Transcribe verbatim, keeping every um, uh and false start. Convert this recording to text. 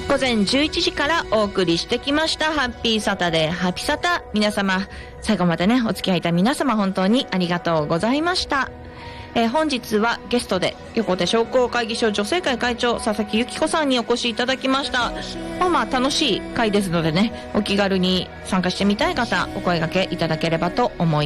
午前じゅういちじからお送りしてきましたハッピーサタデーハピサタ。皆様最後までねお付き合いいた皆様本当にありがとうございました。えー、本日はゲストで横手商工会議所女性会会長佐々木由紀子さんにお越しいただきました。まあまあ楽しい会ですのでね、お気軽に参加してみたい方お声掛けいただければと思います。